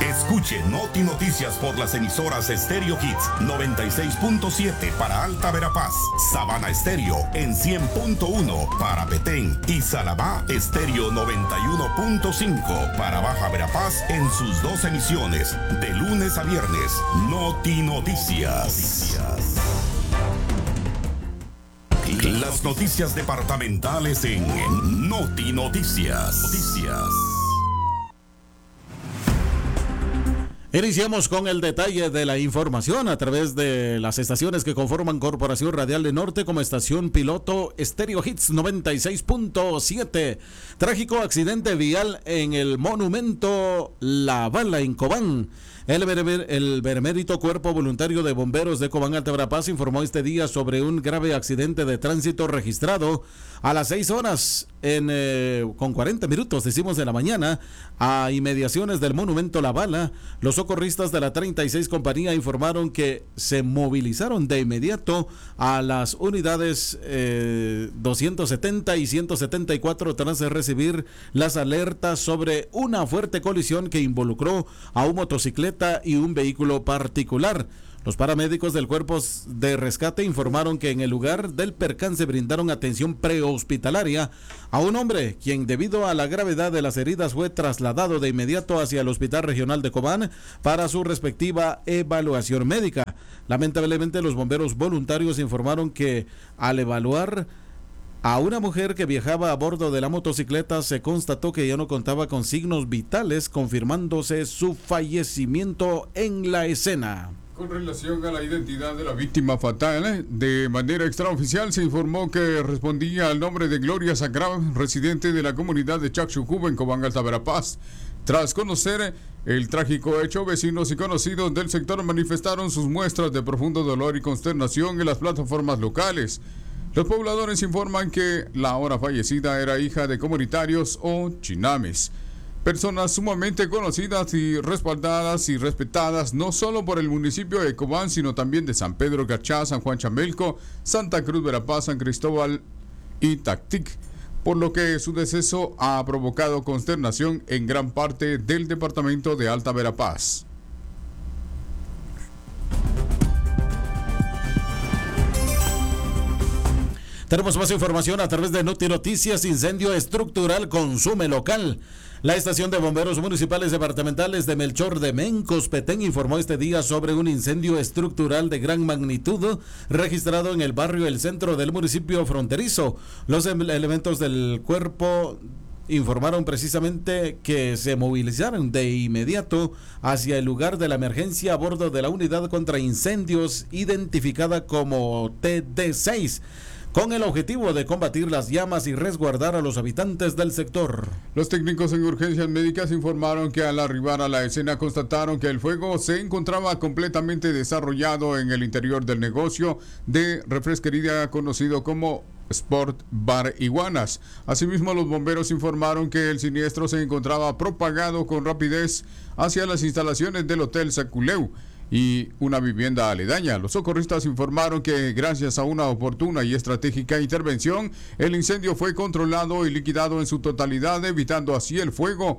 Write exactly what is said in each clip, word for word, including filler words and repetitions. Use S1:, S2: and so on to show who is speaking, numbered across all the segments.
S1: Escuche Noti Noticias por las emisoras Stereo Hits noventa y seis punto siete para Alta Verapaz, Sabana Estéreo en cien punto uno para Petén y Salabá Estéreo noventa y uno punto cinco para Baja Verapaz en sus dos emisiones de lunes a viernes. Noti Noticias. Las noticias departamentales en Noti Noticias. Noticias.
S2: Iniciamos con el detalle de la información a través de las estaciones que conforman Corporación Radial del Norte como estación piloto Stereo Hits noventa y seis punto siete. Trágico accidente vial en el monumento La Bala en Cobán. El, beremer, el Benemérito Cuerpo Voluntario de Bomberos de Cobán Alta Verapaz informó este día sobre un grave accidente de tránsito registrado a las seis horas en, eh, con cuarenta minutos, decimos, de la mañana, a inmediaciones del monumento La Bala. Los socorristas de la treinta y seis Compañía informaron que se movilizaron de inmediato a las unidades eh, doscientos setenta y ciento setenta y cuatro tras recibir las alertas sobre una fuerte colisión que involucró a un motocicleta y un vehículo particular. Los paramédicos del Cuerpo de Rescate informaron que en el lugar del percance brindaron atención prehospitalaria a un hombre, quien debido a la gravedad de las heridas fue trasladado de inmediato hacia el Hospital Regional de Cobán para su respectiva evaluación médica. Lamentablemente, los bomberos voluntarios informaron que al evaluar a una mujer que viajaba a bordo de la motocicleta se constató que ya no contaba con signos vitales, confirmándose su fallecimiento en la escena.
S3: Con relación a la identidad de la víctima fatal, de manera extraoficial se informó que respondía al nombre de Gloria Sacrab, residente de la comunidad de Chaxucuba en Cobán Alta Verapaz. Tras conocer el trágico hecho, vecinos y conocidos del sector manifestaron sus muestras de profundo dolor y consternación en las plataformas locales. Los pobladores informan que la ahora fallecida era hija de comunitarios o chinames, personas sumamente conocidas y respaldadas y respetadas no solo por el municipio de Cobán, sino también de San Pedro Garchá, San Juan Chamelco, Santa Cruz Verapaz, San Cristóbal y Tactic, por lo que su deceso ha provocado consternación en gran parte del departamento de Alta Verapaz.
S2: Tenemos más información a través de Noti Noticias. Incendio estructural consume local. La estación de bomberos municipales departamentales de Melchor de Mencos, Petén, informó este día sobre un incendio estructural de gran magnitud registrado en el barrio El Centro del municipio fronterizo. Los elementos del cuerpo informaron precisamente que se movilizaron de inmediato hacia el lugar de la emergencia a bordo de la unidad contra incendios identificada como T D seis. Con el objetivo de combatir las llamas y resguardar a los habitantes del sector.
S3: Los técnicos en urgencias médicas informaron que al arribar a la escena constataron que el fuego se encontraba completamente desarrollado en el interior del negocio de refresquería conocido como Sport Bar Iguanas. Asimismo, los bomberos informaron que el siniestro se encontraba propagado con rapidez hacia las instalaciones del Hotel Saculeu y una vivienda aledaña. Los socorristas informaron que gracias a una oportuna y estratégica intervención, el incendio fue controlado y liquidado en su totalidad, evitando así el fuego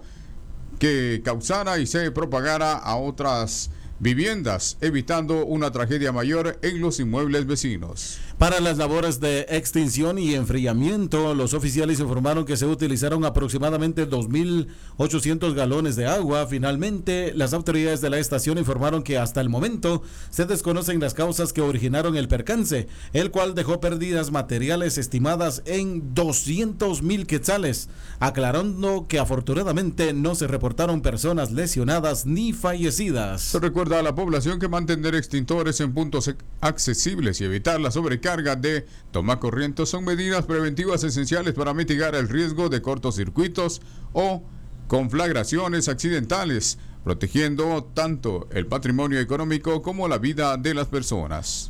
S3: que causara y se propagara a otras viviendas, evitando una tragedia mayor en los inmuebles vecinos.
S2: Para las labores de extinción y enfriamiento, los oficiales informaron que se utilizaron aproximadamente dos mil ochocientos galones de agua. Finalmente, las autoridades de la estación informaron que hasta el momento se desconocen las causas que originaron el percance, el cual dejó pérdidas materiales estimadas en doscientos mil quetzales, aclarando que afortunadamente no se reportaron personas lesionadas ni fallecidas.
S3: Se recuerda a la población que mantener extintores en puntos accesibles y evitar la sobrecarga de tomacorrientes son medidas preventivas esenciales para mitigar el riesgo de cortocircuitos o conflagraciones accidentales, protegiendo tanto el patrimonio económico como la vida de las personas.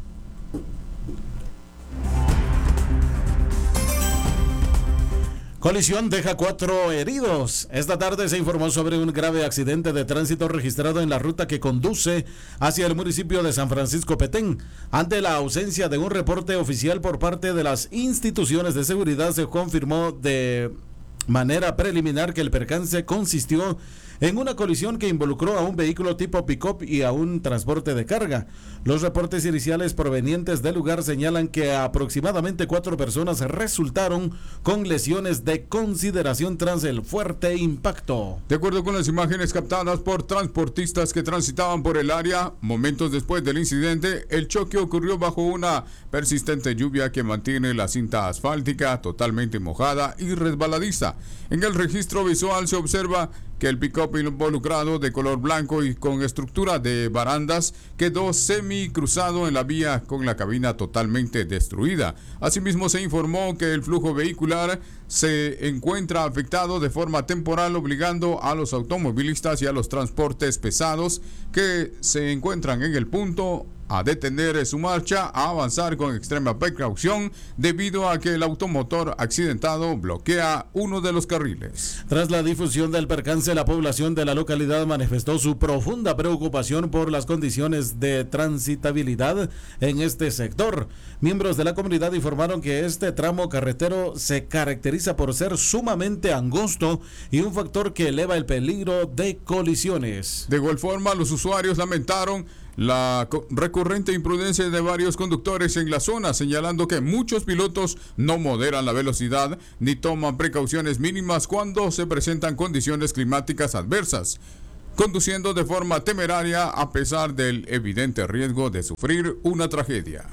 S2: Colisión deja cuatro heridos. Esta tarde se informó sobre un grave accidente de tránsito registrado en la ruta que conduce hacia el municipio de San Francisco Petén. Ante la ausencia de un reporte oficial por parte de las instituciones de seguridad, se confirmó de manera preliminar que el percance consistió en una colisión que involucró a un vehículo tipo pick-up y a un transporte de carga. Los reportes iniciales provenientes del lugar señalan que aproximadamente cuatro personas resultaron con lesiones de consideración tras el fuerte impacto.
S3: De acuerdo con las imágenes captadas por transportistas que transitaban por el área, momentos después del incidente, el choque ocurrió bajo una persistente lluvia que mantiene la cinta asfáltica totalmente mojada y resbaladiza. En el registro visual se observa que el pick-up involucrado de color blanco y con estructura de barandas quedó semi-cruzado en la vía con la cabina totalmente destruida. Asimismo, se informó que el flujo vehicular se encuentra afectado de forma temporal, obligando a los automovilistas y a los transportes pesados que se encuentran en el punto a detener su marcha, a avanzar con extrema precaución debido a que el automotor accidentado bloquea uno de los carriles.
S2: Tras la difusión del percance, la población de la localidad manifestó su profunda preocupación por las condiciones de transitabilidad en este sector. Miembros de la comunidad informaron que este tramo carretero se caracteriza por ser sumamente angosto y un factor que eleva el peligro de colisiones.
S3: De igual forma, los usuarios lamentaron la recurrente imprudencia de varios conductores en la zona, señalando que muchos pilotos no moderan la velocidad ni toman precauciones mínimas cuando se presentan condiciones climáticas adversas, conduciendo de forma temeraria a pesar del evidente riesgo de sufrir una tragedia.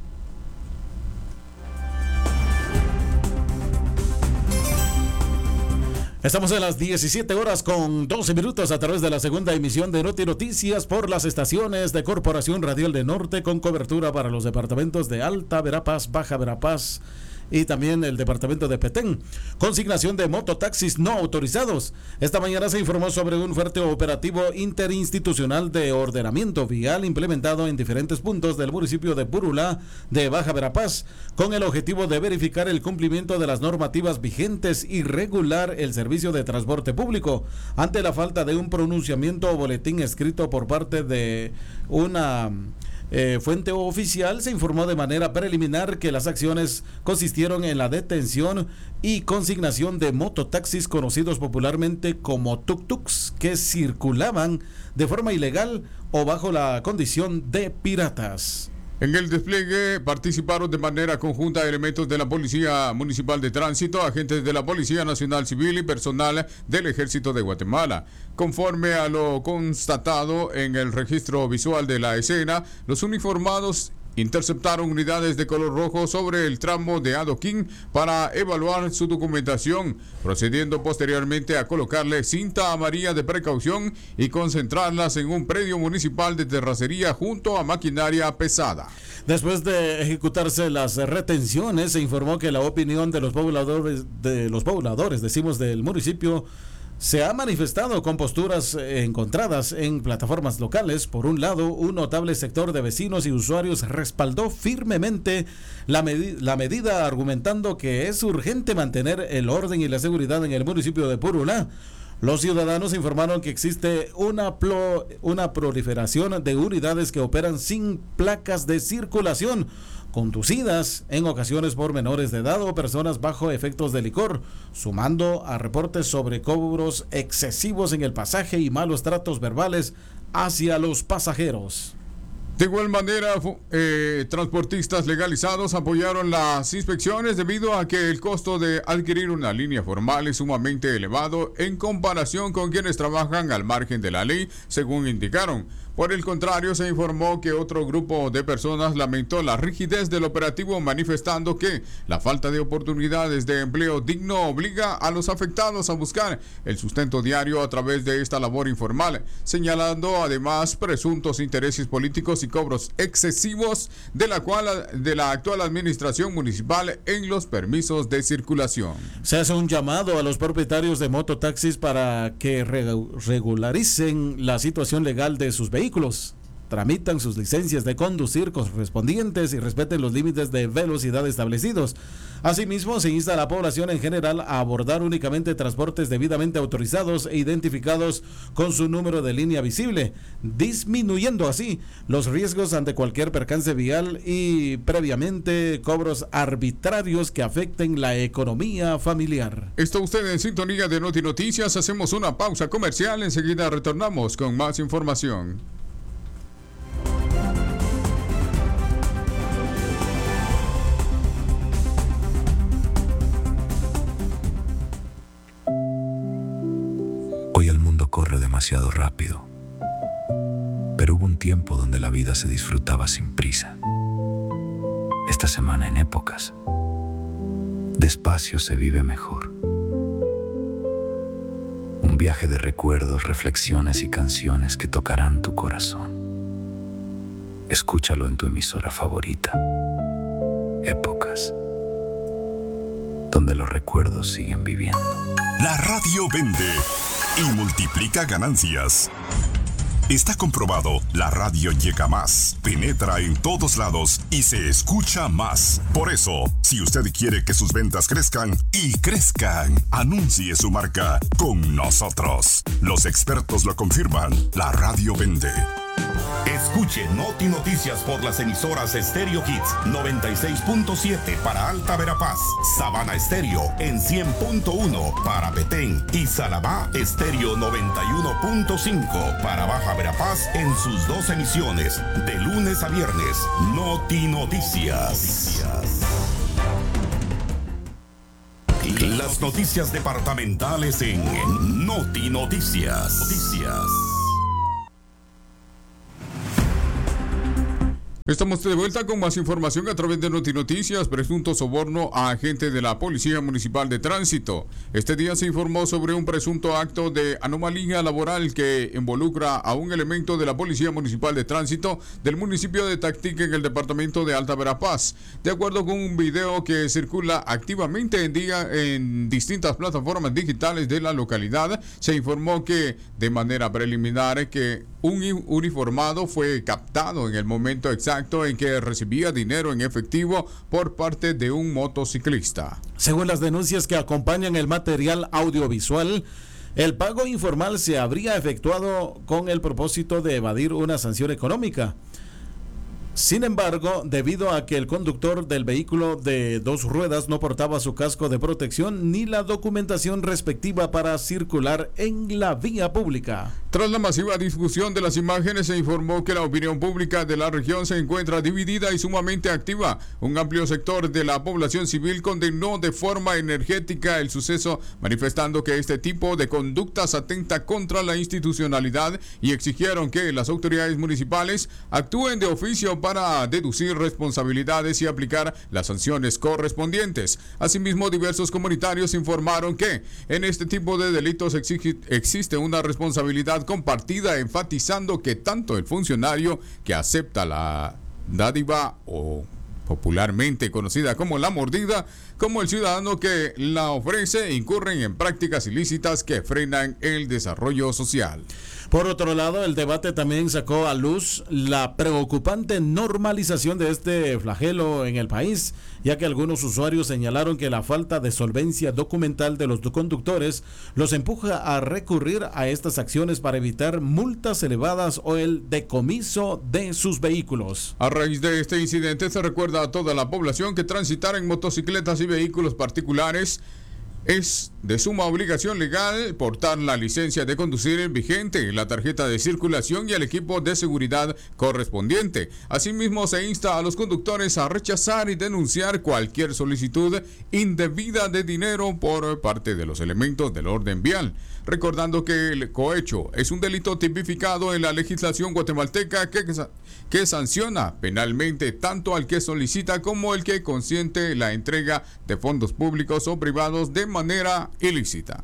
S2: Estamos en las diecisiete horas con doce minutos a través de la segunda emisión de Noti Noticias por las estaciones de Corporación Radial de Norte, con cobertura para los departamentos de Alta Verapaz, Baja Verapaz y también el departamento de Petén. Consignación de mototaxis no autorizados. Esta mañana se informó sobre un fuerte operativo interinstitucional de ordenamiento vial implementado en diferentes puntos del municipio de Purulá de Baja Verapaz, con el objetivo de verificar el cumplimiento de las normativas vigentes y regular el servicio de transporte público ante la falta de un pronunciamiento o boletín escrito por parte de una Eh, fuente oficial. Se informó de manera preliminar que las acciones consistieron en la detención y consignación de mototaxis conocidos popularmente como tuk-tuks que circulaban de forma ilegal o bajo la condición de piratas.
S3: En el despliegue participaron de manera conjunta elementos de la Policía Municipal de Tránsito, agentes de la Policía Nacional Civil y personal del Ejército de Guatemala. Conforme a lo constatado en el registro visual de la escena, los uniformados interceptaron unidades de color rojo sobre el tramo de adoquín para evaluar su documentación, procediendo posteriormente a colocarle cinta amarilla de precaución y concentrarlas en un predio municipal de terracería junto a maquinaria pesada.
S2: Después de ejecutarse las retenciones, se informó que la opinión de los pobladores, de los pobladores, decimos, del municipio, se ha manifestado con posturas encontradas en plataformas locales. Por un lado, un notable sector de vecinos y usuarios respaldó firmemente la, med- la medida, argumentando que es urgente mantener el orden y la seguridad en el municipio de Purulá. Los ciudadanos informaron que existe una, plo- una proliferación de unidades que operan sin placas de circulación, conducidas en ocasiones por menores de edad o personas bajo efectos de licor, sumando a reportes sobre cobros excesivos en el pasaje y malos tratos verbales hacia los pasajeros.
S3: De igual manera, eh, transportistas legalizados apoyaron las inspecciones debido a que el costo de adquirir una línea formal es sumamente elevado en comparación con quienes trabajan al margen de la ley, según indicaron. Por el contrario, se informó que otro grupo de personas lamentó la rigidez del operativo, manifestando que la falta de oportunidades de empleo digno obliga a los afectados a buscar el sustento diario a través de esta labor informal, señalando además presuntos intereses políticos y cobros excesivos de la cual de la actual administración municipal en los permisos de circulación.
S2: Se hace un llamado a los propietarios de mototaxis para que re- regularicen la situación legal de sus vehículos. tramitan sus licencias de conducir correspondientes y respeten los límites de velocidad establecidos. Asimismo, se insta a la población en general a abordar únicamente transportes debidamente autorizados e identificados con su número de línea visible, disminuyendo así los riesgos ante cualquier percance vial y previamente cobros arbitrarios que afecten la economía familiar.
S3: Está usted en sintonía de Noti Noticias. Hacemos una pausa comercial. Enseguida retornamos con más información.
S4: Hoy el mundo corre demasiado rápido, pero hubo un tiempo donde la vida se disfrutaba sin prisa. Esta semana en Épocas, despacio se vive mejor. Un viaje de recuerdos, reflexiones y canciones que tocarán tu corazón. Escúchalo en tu emisora favorita. Épocas, donde los recuerdos siguen viviendo.
S1: La radio vende y multiplica ganancias. Está comprobado, la radio llega más, penetra en todos lados y se escucha más. Por eso, si usted quiere que sus ventas crezcan y crezcan, anuncie su marca con nosotros. Los expertos lo confirman, la radio vende. Escuche Noti Noticias por las emisoras Estéreo Hits noventa y seis punto siete para Alta Verapaz, Sabana Estéreo en cien punto uno para Petén y Salabá Estéreo noventa y uno punto cinco para Baja Verapaz en sus dos emisiones, de lunes a viernes. Noti Noticias. Las noticias departamentales en Noti Noticias. Noticias.
S3: Estamos de vuelta con más información a través de Noti Noticias. Presunto soborno a agente de la Policía Municipal de Tránsito. Este día se informó sobre un presunto acto de anomalía laboral que involucra a un elemento de la Policía Municipal de Tránsito del municipio de Tactique en el departamento de Alta Verapaz. De acuerdo con un video que circula activamente en día en distintas plataformas digitales de la localidad, se informó que de manera preliminar que un uniformado fue captado en el momento exacto en que recibía dinero en efectivo por parte de un motociclista.
S2: Según las denuncias que acompañan el material audiovisual, el pago informal se habría efectuado con el propósito de evadir una sanción económica. Sin embargo, debido a que el conductor del vehículo de dos ruedas no portaba su casco de protección ni la documentación respectiva para circular en la vía pública.
S3: Tras la masiva discusión de las imágenes, se informó que la opinión pública de la región se encuentra dividida y sumamente activa. Un amplio sector de la población civil condenó de forma energética el suceso, manifestando que este tipo de conductas atenta contra la institucionalidad y exigieron que las autoridades municipales actúen de oficio para deducir responsabilidades y aplicar las sanciones correspondientes. Asimismo, diversos comunitarios informaron que en este tipo de delitos exige, existe una responsabilidad compartida, enfatizando que tanto el funcionario que acepta la dádiva o popularmente conocida como la mordida, como el ciudadano que la ofrece, incurren en prácticas ilícitas que frenan el desarrollo social.
S2: Por otro lado, el debate también sacó a luz la preocupante normalización de este flagelo en el país, ya que algunos usuarios señalaron que la falta de solvencia documental de los conductores los empuja a recurrir a estas acciones para evitar multas elevadas o el decomiso de sus vehículos.
S3: A raíz de este incidente, se recuerda a toda la población que transitar en motocicletas y vehículos particulares es de suma obligación legal portar la licencia de conducir vigente, la tarjeta de circulación y el equipo de seguridad correspondiente. Asimismo, se insta a los conductores a rechazar y denunciar cualquier solicitud indebida de dinero por parte de los elementos del orden vial. Recordando que el cohecho es un delito tipificado en la legislación guatemalteca que, que sanciona penalmente tanto al que solicita como el que consiente la entrega de fondos públicos o privados de manera ilícita.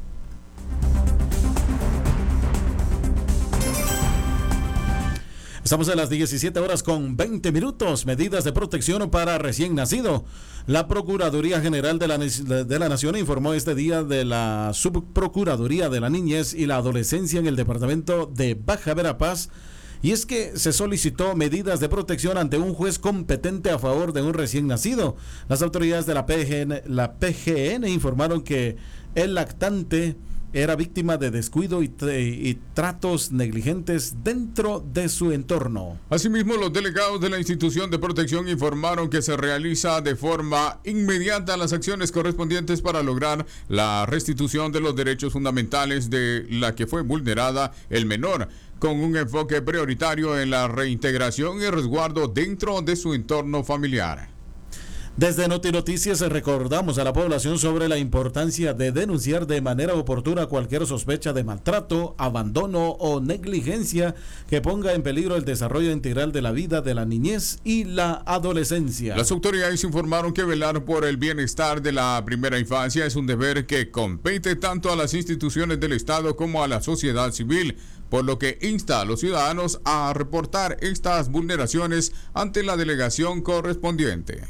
S2: Estamos a las diecisiete horas con veinte minutos. Medidas de protección para recién nacido. La Procuraduría General de la, de la Nación informó este día de la Subprocuraduría de la Niñez y la Adolescencia en el departamento de Baja Verapaz Y es que se solicitó medidas de protección ante un juez competente a favor de un recién nacido. Las autoridades de la P G N, la P G N informaron que el lactante era víctima de descuido y, y tratos negligentes dentro de su entorno.
S3: Asimismo, los delegados de la institución de protección informaron que se realiza de forma inmediata las acciones correspondientes para lograr la restitución de los derechos fundamentales de la que fue vulnerada el menor, con un enfoque prioritario en la reintegración y resguardo dentro de su entorno familiar.
S2: Desde Noti Noticias recordamos a la población sobre la importancia de denunciar de manera oportuna cualquier sospecha de maltrato, abandono o negligencia que ponga en peligro el desarrollo integral de la vida de la niñez y la adolescencia.
S3: Las autoridades informaron que velar por el bienestar de la primera infancia es un deber que compete tanto a las instituciones del Estado como a la sociedad civil, por lo que insta a los ciudadanos a reportar estas vulneraciones ante la delegación correspondiente.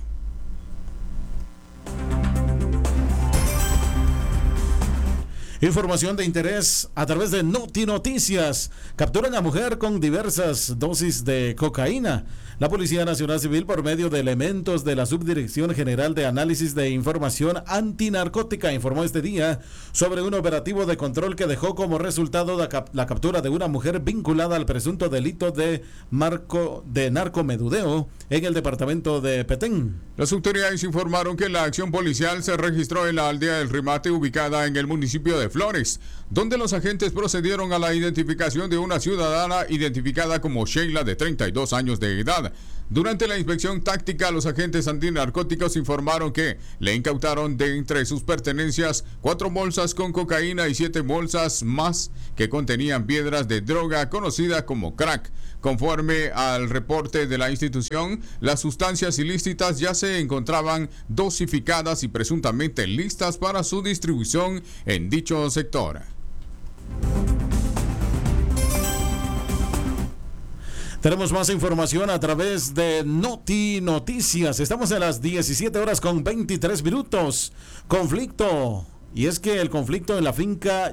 S2: Información de interés a través de Noti Noticias. Capturan a mujer con diversas dosis de cocaína. La Policía Nacional Civil, por medio de elementos de la Subdirección General de Análisis de Información Antinarcótica, informó este día sobre un operativo de control que dejó como resultado la, cap- la captura de una mujer vinculada al presunto delito de, marco, de narcomedudeo en el departamento de Petén.
S3: Las autoridades informaron que la acción policial se registró en la aldea del Remate, ubicada en el municipio de Flores, donde los agentes procedieron a la identificación de una ciudadana identificada como Sheila, de treinta y dos años de edad. Durante la inspección táctica, los agentes antinarcóticos informaron que le incautaron de entre sus pertenencias cuatro bolsas con cocaína y siete bolsas más que contenían piedras de droga conocida como crack. Conforme al reporte de la institución, las sustancias ilícitas ya se encontraban dosificadas y presuntamente listas para su distribución en dicho sector.
S2: Tenemos más información a través de Noti Noticias. Estamos a las diecisiete horas con veintitrés minutos. Conflicto. Y es que el conflicto en la finca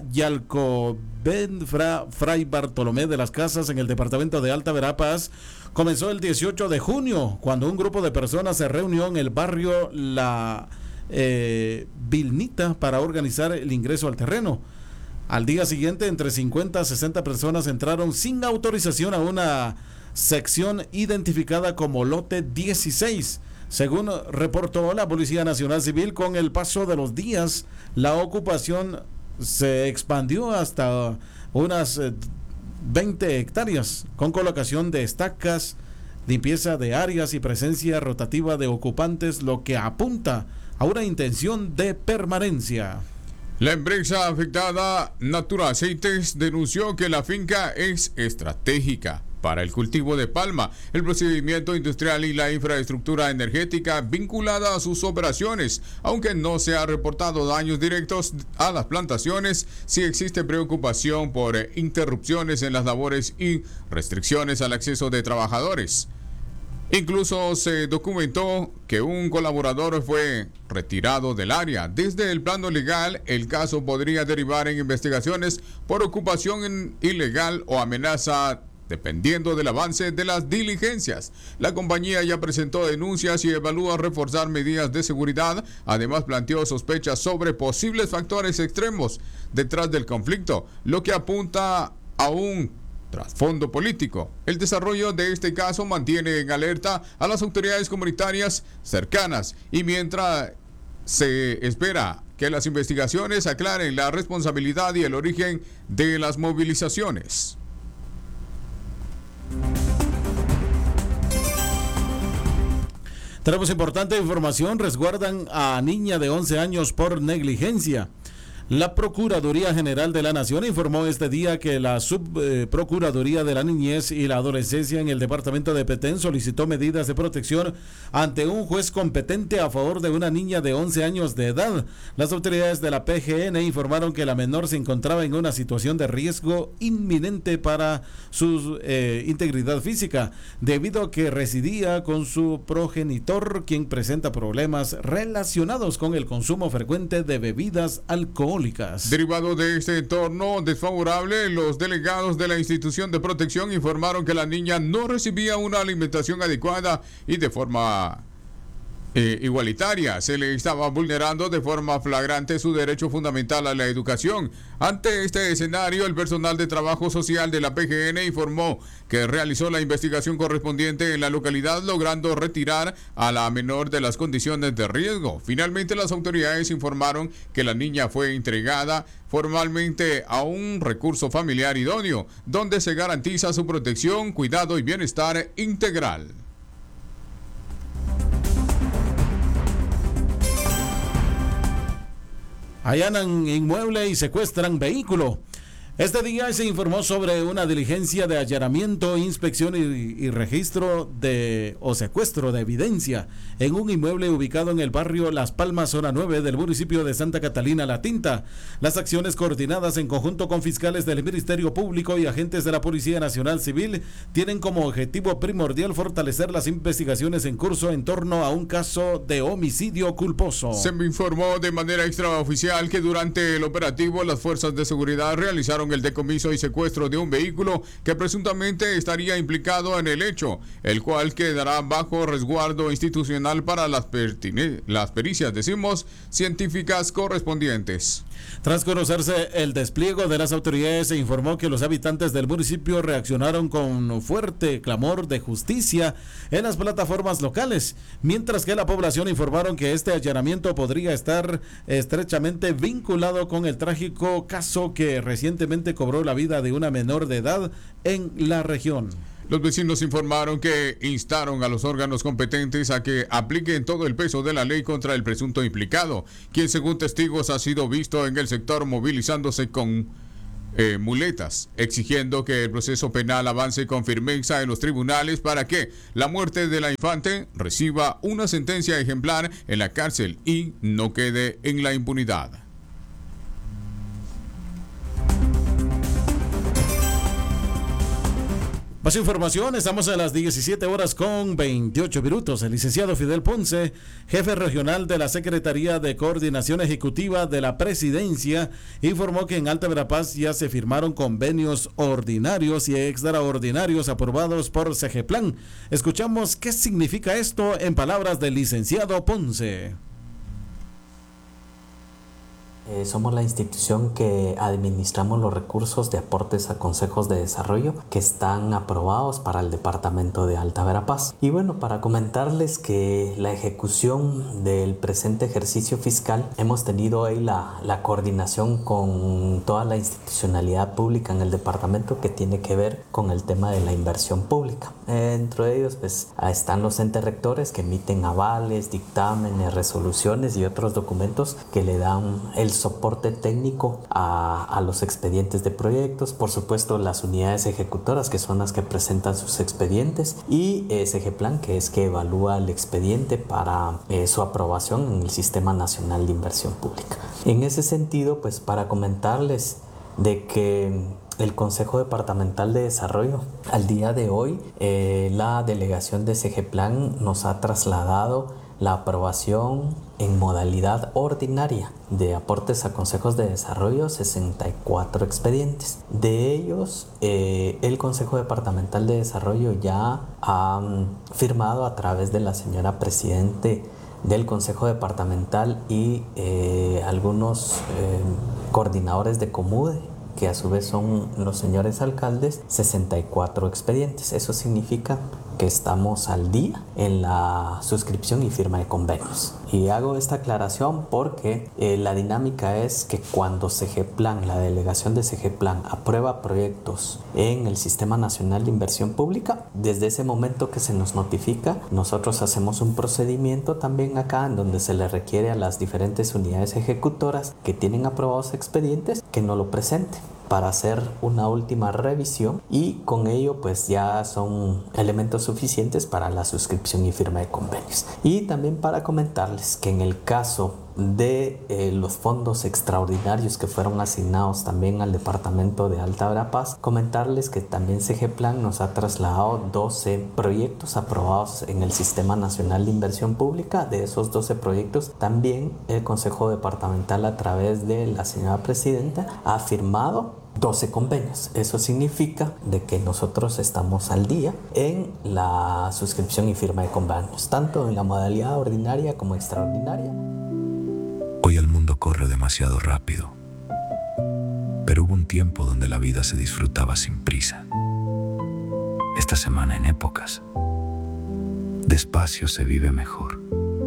S2: Yalcoben Fra, Fray Bartolomé de las Casas, en el departamento de Alta Verapaz, comenzó el dieciocho de junio, cuando un grupo de personas se reunió en el barrio La eh, Vilnita para organizar el ingreso al terreno. Al día siguiente, entre cincuenta a sesenta personas entraron sin autorización a una sección identificada como lote dieciséis. Según reportó la Policía Nacional Civil, con el paso de los días, la ocupación se expandió hasta unas veinte hectáreas, con colocación de estacas, limpieza de áreas y presencia rotativa de ocupantes, lo que apunta a una intención de permanencia.
S3: La empresa afectada, Natura Aceites, denunció que la finca es estratégica para el cultivo de palma, el procedimiento industrial y la infraestructura energética vinculada a sus operaciones. Aunque no se ha reportado daños directos a las plantaciones, sí existe preocupación por interrupciones en las labores y restricciones al acceso de trabajadores. Incluso se documentó que un colaborador fue retirado del área. Desde el plano legal, el caso podría derivar en investigaciones por ocupación ilegal o amenaza, dependiendo del avance de las diligencias. La compañía ya presentó denuncias y evalúa reforzar medidas de seguridad. Además, planteó sospechas sobre posibles factores extremos detrás del conflicto, lo que apunta a un trasfondo político. El desarrollo de este caso mantiene en alerta a las autoridades comunitarias cercanas, y mientras se espera que las investigaciones aclaren la responsabilidad y el origen de las movilizaciones.
S2: Tenemos importante información. Resguardan a niña de once años por negligencia. La Procuraduría General de la Nación informó este día que la Subprocuraduría eh, de la Niñez y la Adolescencia en el departamento de Petén solicitó medidas de protección ante un juez competente a favor de una niña de once años de edad. Las autoridades de la P G N informaron que la menor se encontraba en una situación de riesgo inminente para su eh, integridad física, debido a que residía con su progenitor, quien presenta problemas relacionados con el consumo frecuente de bebidas alcohólicas. parabólicas.
S3: Derivado de este entorno desfavorable, los delegados de la institución de protección informaron que la niña no recibía una alimentación adecuada y de forma Eh, igualitaria. Se le estaba vulnerando de forma flagrante su derecho fundamental a la educación. Ante este escenario, el personal de trabajo social de la P G N informó que realizó la investigación correspondiente en la localidad, logrando retirar a la menor de las condiciones de riesgo. Finalmente, las autoridades informaron que la niña fue entregada formalmente a un recurso familiar idóneo, donde se garantiza su protección, cuidado y bienestar integral.
S2: Allanan inmueble y secuestran vehículo. Este día se informó sobre una diligencia de allanamiento, inspección y, y registro de o secuestro de evidencia en un inmueble ubicado en el barrio Las Palmas, zona nueve del municipio de Santa Catalina La Tinta. Las acciones coordinadas en conjunto con fiscales del Ministerio Público y agentes de la Policía Nacional Civil tienen como objetivo primordial fortalecer las investigaciones en curso en torno a un caso de homicidio culposo.
S3: Se me informó de manera extraoficial que durante el operativo las fuerzas de seguridad realizaron el decomiso y secuestro de un vehículo que presuntamente estaría implicado en el hecho, el cual quedará bajo resguardo institucional para las, pertine- las pericias, decimos, científicas correspondientes.
S2: Tras conocerse el despliegue de las autoridades, se informó que los habitantes del municipio reaccionaron con fuerte clamor de justicia en las plataformas locales, mientras que la población informaron que este allanamiento podría estar estrechamente vinculado con el trágico caso que recientemente cobró la vida de una menor de edad en la región.
S3: Los vecinos informaron que instaron a los órganos competentes a que apliquen todo el peso de la ley contra el presunto implicado, quien según testigos ha sido visto en el sector movilizándose con eh, muletas, exigiendo que el proceso penal avance con firmeza en los tribunales para que la muerte de la infante reciba una sentencia ejemplar en la cárcel y no quede en la impunidad.
S2: Más información, estamos a las diecisiete horas con veintiocho minutos. El licenciado Fidel Ponce, jefe regional de la Secretaría de Coordinación Ejecutiva de la Presidencia, informó que en Alta Verapaz ya se firmaron convenios ordinarios y extraordinarios aprobados por Segeplan. Escuchamos qué significa esto en palabras del licenciado Ponce.
S5: Eh, somos la institución que administramos los recursos de aportes a consejos de desarrollo que están aprobados para el departamento de Alta Verapaz. Y bueno, para comentarles que la ejecución del presente ejercicio fiscal hemos tenido ahí la, la coordinación con toda la institucionalidad pública en el departamento que tiene que ver con el tema de la inversión pública. Eh, dentro de ellos pues están los entes rectores que emiten avales, dictámenes, resoluciones y otros documentos que le dan el soporte técnico a, a los expedientes de proyectos, por supuesto las unidades ejecutoras que son las que presentan sus expedientes y eh, Segeplan que es que evalúa el expediente para eh, su aprobación en el Sistema Nacional de Inversión Pública. En ese sentido, pues para comentarles de que el Consejo Departamental de Desarrollo al día de hoy eh, la delegación de Segeplan nos ha trasladado la aprobación en modalidad ordinaria de aportes a consejos de desarrollo, sesenta y cuatro expedientes. De ellos, eh, el Consejo Departamental de Desarrollo ya ha um, firmado a través de la señora Presidente del Consejo Departamental y eh, algunos eh, coordinadores de Comude, que a su vez son los señores alcaldes, sesenta y cuatro expedientes. Eso significa que estamos al día en la suscripción y firma de convenios. Y hago esta aclaración porque eh, la dinámica es que cuando Segeplan, la delegación de Segeplan, aprueba proyectos en el Sistema Nacional de Inversión Pública, desde ese momento que se nos notifica, nosotros hacemos un procedimiento también acá en donde se le requiere a las diferentes unidades ejecutoras que tienen aprobados expedientes que nos lo presenten para hacer una última revisión y con ello pues ya son elementos suficientes para la suscripción y firma de convenios. Y también para comentarles que en el caso de eh, los fondos extraordinarios que fueron asignados también al departamento de Alta Verapaz, comentarles que también C G Plan nos ha trasladado doce proyectos aprobados en el Sistema Nacional de Inversión Pública. De esos doce proyectos, también el Consejo Departamental, a través de la señora presidenta, ha firmado doce convenios. Eso significa de que nosotros estamos al día en la suscripción y firma de convenios, tanto en la modalidad ordinaria como extraordinaria.
S4: Hoy el mundo corre demasiado rápido, pero hubo un tiempo donde la vida se disfrutaba sin prisa. Esta semana en épocas, despacio se vive mejor.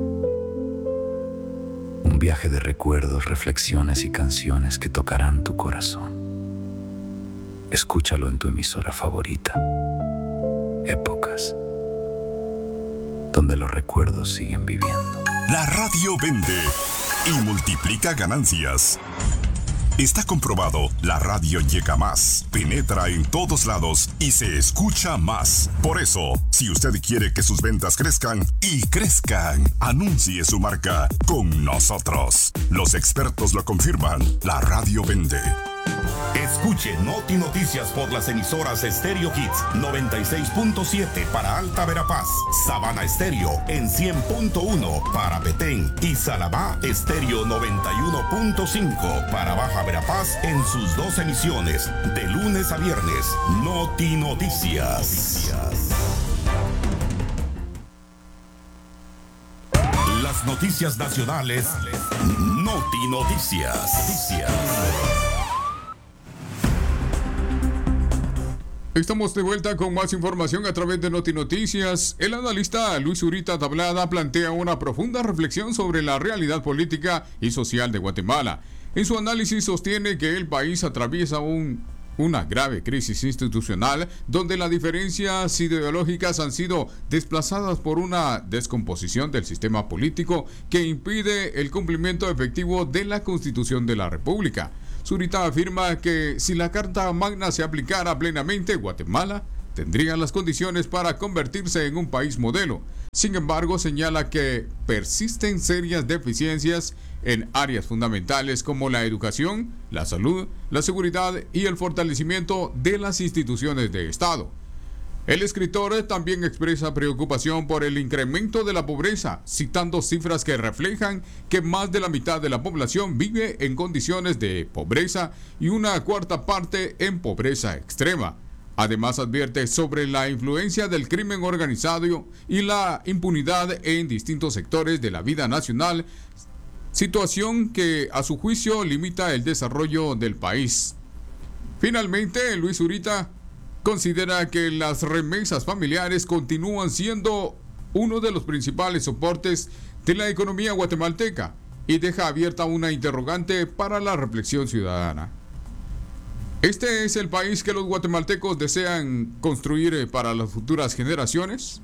S4: Un viaje de recuerdos, reflexiones y canciones que tocarán tu corazón. Escúchalo en tu emisora favorita. Épocas, donde los recuerdos siguen viviendo.
S1: La radio vende y multiplica ganancias. Está comprobado, la radio llega más, penetra en todos lados y se escucha más. Por eso, si usted quiere que sus ventas crezcan y crezcan, anuncie su marca con nosotros. Los expertos lo confirman, la radio vende. Escuche Noti Noticias por las emisoras Estéreo Hits noventa y seis punto siete para Alta Verapaz, Sabana Estéreo en cien punto uno para Petén y Salabá Estéreo noventa y uno punto cinco para Baja Verapaz en sus dos emisiones, de lunes a viernes. Noti Noticias. Las noticias nacionales. Noti Noticias.
S3: Estamos de vuelta con más información a través de Noti Noticias. El analista Luis Zurita Tablada plantea una profunda reflexión sobre la realidad política y social de Guatemala. En su análisis sostiene que el país atraviesa un, una grave crisis institucional donde las diferencias ideológicas han sido desplazadas por una descomposición del sistema político que impide el cumplimiento efectivo de la Constitución de la República. Zurita afirma que si la Carta Magna se aplicara plenamente, Guatemala tendría las condiciones para convertirse en un país modelo. Sin embargo, señala que persisten serias deficiencias en áreas fundamentales como la educación, la salud, la seguridad y el fortalecimiento de las instituciones de Estado. El escritor también expresa preocupación por el incremento de la pobreza, citando cifras que reflejan que más de la mitad de la población vive en condiciones de pobreza y una cuarta parte en pobreza extrema. Además, advierte sobre la influencia del crimen organizado y la impunidad en distintos sectores de la vida nacional, situación que a su juicio limita el desarrollo del país. Finalmente, Luis Zurita considera que las remesas familiares continúan siendo uno de los principales soportes de la economía guatemalteca y deja abierta una interrogante para la reflexión ciudadana. ¿Este es el país que los guatemaltecos desean construir para las futuras generaciones?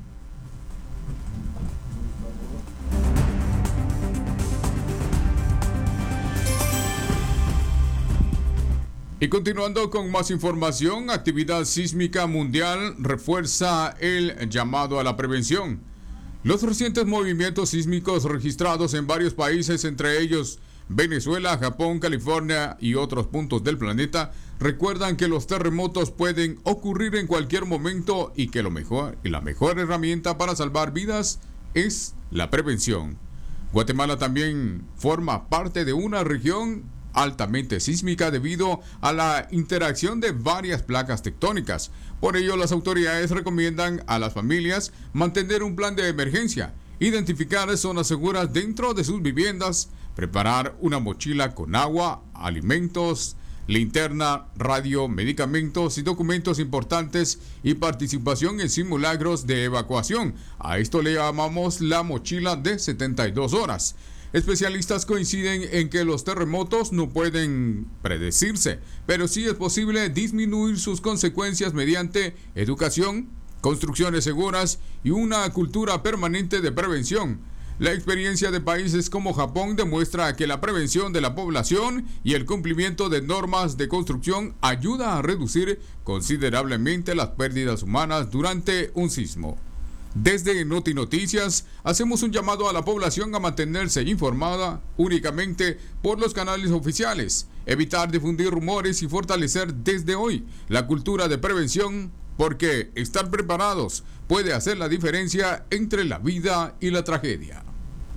S3: Y continuando con más información, actividad sísmica mundial refuerza el llamado a la prevención. Los recientes movimientos sísmicos registrados en varios países, entre ellos Venezuela, Japón, California y otros puntos del planeta, recuerdan que los terremotos pueden ocurrir en cualquier momento y que lo mejor y la mejor herramienta para salvar vidas es la prevención. Guatemala también forma parte de una región altamente sísmica debido a la interacción de varias placas tectónicas. Por ello, las autoridades recomiendan a las familias mantener un plan de emergencia, identificar zonas seguras dentro de sus viviendas, preparar una mochila con agua, alimentos, linterna, radio, medicamentos y documentos importantes y participación en simulacros de evacuación. A esto le llamamos la mochila de setenta y dos horas. Especialistas coinciden en que los terremotos no pueden predecirse, pero sí es posible disminuir sus consecuencias mediante educación, construcciones seguras y una cultura permanente de prevención. La experiencia de países como Japón demuestra que la prevención de la población y el cumplimiento de normas de construcción ayuda a reducir considerablemente las pérdidas humanas durante un sismo. Desde Noti Noticias hacemos un llamado a la población a mantenerse informada únicamente por los canales oficiales, evitar difundir rumores y fortalecer desde hoy la cultura de prevención, porque estar preparados puede hacer la diferencia entre la vida y la tragedia.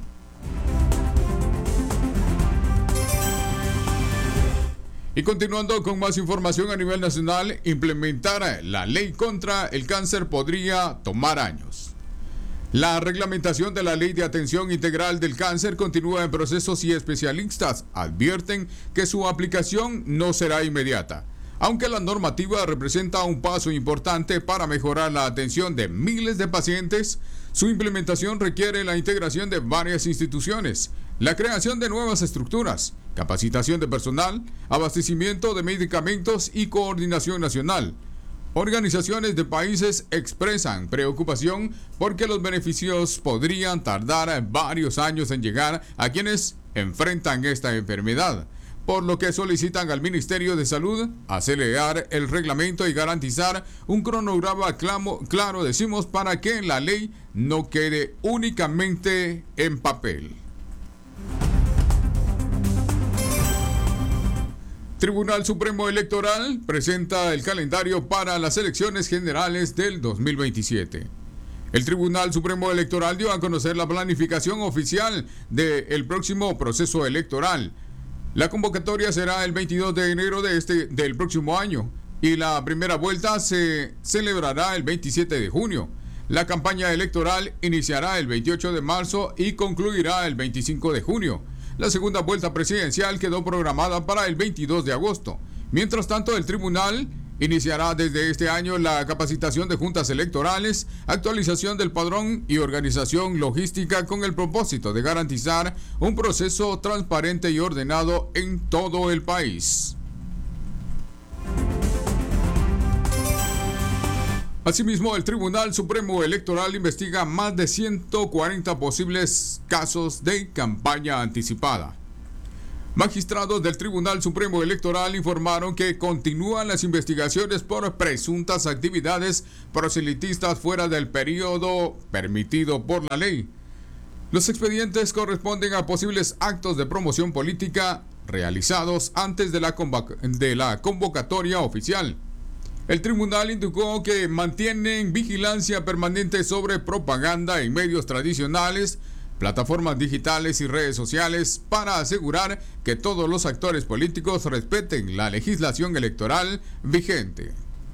S3: Y continuando con más información a nivel nacional, implementar la ley contra el cáncer podría tomar años. La reglamentación de la Ley de Atención Integral del Cáncer continúa en procesos y especialistas advierten que su aplicación no será inmediata. Aunque la normativa representa un paso importante para mejorar la atención de miles de pacientes, su implementación requiere la integración de varias instituciones, la creación de nuevas estructuras, capacitación de personal, abastecimiento de medicamentos y coordinación nacional. Organizaciones de países expresan preocupación porque los beneficios podrían tardar varios años en llegar a quienes enfrentan esta enfermedad, por lo que solicitan al Ministerio de Salud acelerar el reglamento y garantizar un cronograma claro, decimos, para que la ley no quede únicamente en papel. Tribunal Supremo Electoral presenta el calendario para las elecciones generales del dos mil veintisiete. El Tribunal Supremo Electoral dio a conocer la planificación oficial del próximo proceso electoral. La convocatoria será el veintidós de enero de este, del próximo año y la primera vuelta se celebrará el veintisiete de junio. La campaña electoral iniciará el veintiocho de marzo y concluirá el veinticinco de junio. La segunda vuelta presidencial quedó programada para el veintidós de agosto. Mientras tanto, el tribunal iniciará desde este año la capacitación de juntas electorales, actualización del padrón y organización logística con el propósito de garantizar un proceso transparente y ordenado en todo el país. Asimismo, el Tribunal Supremo Electoral investiga más de ciento cuarenta posibles casos de campaña anticipada. Magistrados del Tribunal Supremo Electoral informaron que continúan las investigaciones por presuntas actividades proselitistas fuera del periodo permitido por la ley. Los expedientes corresponden a posibles actos de promoción política realizados antes de la, convoc- de la convocatoria oficial. El tribunal indicó que mantienen vigilancia permanente sobre propaganda en medios tradicionales, plataformas digitales y redes sociales para asegurar que todos los actores políticos respeten la legislación electoral vigente.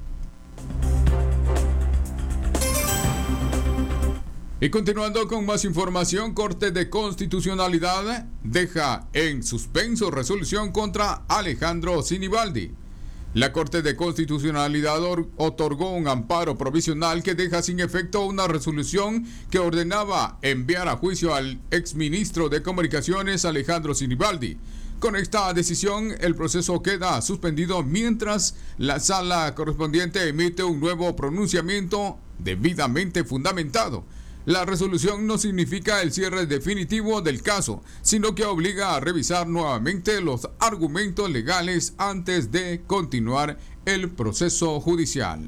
S3: Y continuando con más información, Corte de Constitucionalidad deja en suspenso resolución contra Alejandro Sinibaldi. La Corte de Constitucionalidad otorgó un amparo provisional que deja sin efecto una resolución que ordenaba enviar a juicio al exministro de Comunicaciones Alejandro Sinibaldi. Con esta decisión, el proceso queda suspendido mientras la sala correspondiente emite un nuevo pronunciamiento debidamente fundamentado. La resolución no significa el cierre definitivo del caso, sino que obliga a revisar nuevamente los argumentos legales antes de continuar el proceso judicial.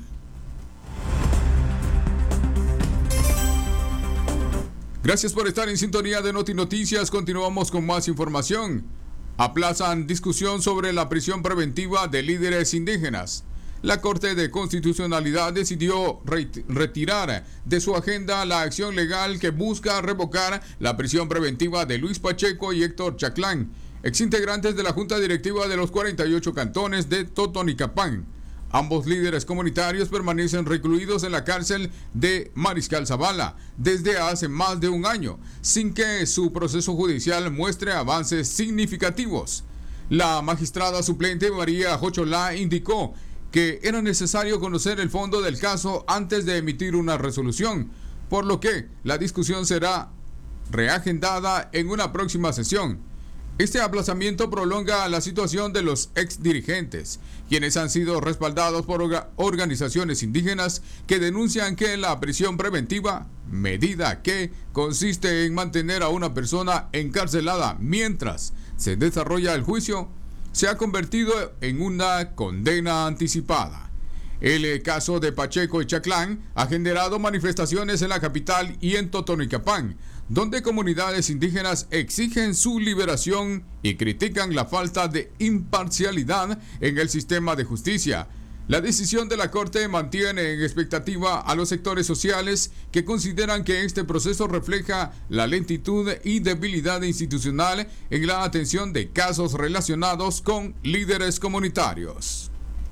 S3: Gracias por estar en sintonía de Noti Noticias. Continuamos con más información. Aplazan discusión sobre la prisión preventiva de líderes indígenas. La Corte de Constitucionalidad decidió retirar de su agenda la acción legal que busca revocar la prisión preventiva de Luis Pacheco y Héctor Chaclán, exintegrantes de la Junta Directiva de los cuarenta y ocho cantones de Totonicapán. Ambos líderes comunitarios permanecen recluidos en la cárcel de Mariscal Zavala desde hace más de un año, sin que su proceso judicial muestre avances significativos. La magistrada suplente María Jocholá indicó que era necesario conocer el fondo del caso antes de emitir una resolución, por lo que la discusión será reagendada en una próxima sesión. Este aplazamiento prolonga la situación de los exdirigentes, quienes han sido respaldados por orga- organizaciones indígenas que denuncian que la prisión preventiva, medida que consiste en mantener a una persona encarcelada mientras se desarrolla el juicio, se ha convertido en una condena anticipada. El caso de Pacheco y Chaclán ha generado manifestaciones en la capital y en Totonicapán, donde comunidades indígenas exigen su liberación y critican la falta de imparcialidad en el sistema de justicia. La decisión de la Corte mantiene en expectativa a los sectores sociales que consideran que este proceso refleja la lentitud y debilidad institucional en la atención de casos relacionados con líderes comunitarios.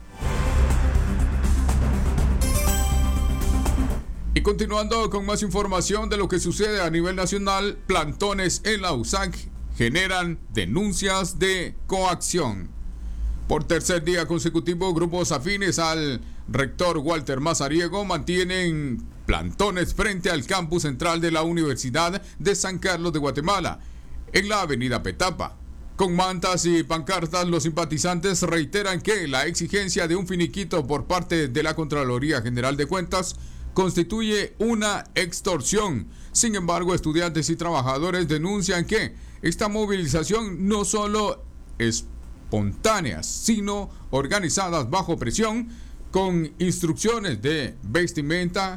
S3: Y continuando con más información de lo que sucede a nivel nacional, plantones en la U S A C generan denuncias de coacción. Por tercer día consecutivo, grupos afines al rector Walter Mazariego mantienen plantones frente al campus central de la Universidad de San Carlos de Guatemala, en la avenida Petapa. Con mantas y pancartas, los simpatizantes reiteran que la exigencia de un finiquito por parte de la Contraloría General de Cuentas constituye una extorsión. Sin embargo, estudiantes y trabajadores denuncian que esta movilización no solo es espontáneas, sino organizadas bajo presión, con instrucciones de vestimenta,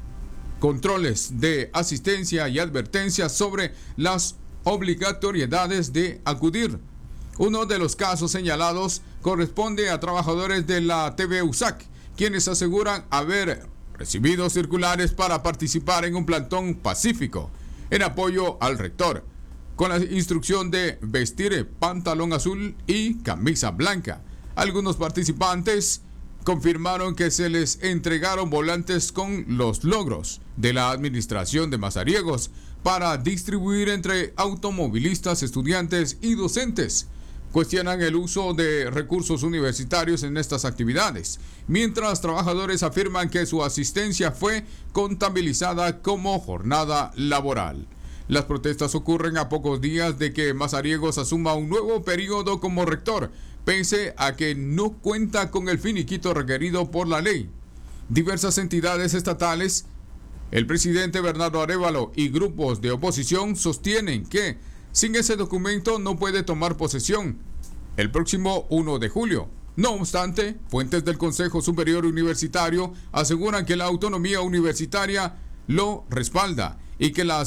S3: controles de asistencia y advertencias sobre las obligatoriedades de acudir. Uno de los casos señalados corresponde a trabajadores de la T V U S A C, quienes aseguran haber recibido circulares para participar en un plantón pacífico en apoyo al rector, con la instrucción de vestir pantalón azul y camisa blanca. Algunos participantes confirmaron que se les entregaron volantes con los logros de la administración de Mazariegos para distribuir entre automovilistas, estudiantes y docentes. Cuestionan el uso de recursos universitarios en estas actividades, mientras trabajadores afirman que su asistencia fue contabilizada como jornada laboral. Las protestas ocurren a pocos días de que Mazariegos asuma un nuevo periodo como rector, pese a que no cuenta con el finiquito requerido por la ley. Diversas entidades estatales, el presidente Bernardo Arévalo y grupos de oposición sostienen que sin ese documento no puede tomar posesión el próximo primero de julio. No obstante, fuentes del Consejo Superior Universitario aseguran que la autonomía universitaria lo respalda y que las